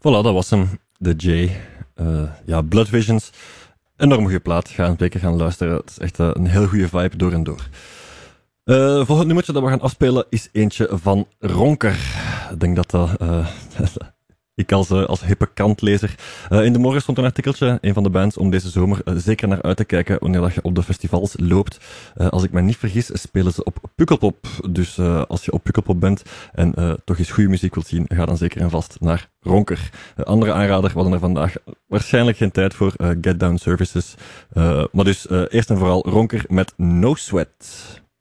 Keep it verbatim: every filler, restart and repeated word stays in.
Voilà, dat was hem. De J. Uh, ja, Blood Visions. Enorm goede plaat. Ga een zeker gaan luisteren. Het is echt uh, een heel goede vibe door en door. Uh, volgend nummertje dat we gaan afspelen is eentje van Ronker. Ik denk dat dat... Uh, ik als, uh, als hippe kantlezer... Uh, in de morgen stond een artikeltje, een van de bands, om deze zomer uh, zeker naar uit te kijken wanneer dat je op de festivals loopt. Uh, als ik me niet vergis, spelen ze op Pukkelpop. Dus uh, als je op Pukkelpop bent en uh, toch eens goede muziek wilt zien, ga dan zeker en vast naar Ronker. Uh, andere aanrader, we hadden er vandaag waarschijnlijk geen tijd voor, uh, Get Down Services. Uh, maar dus uh, eerst en vooral Ronker met No Sweat.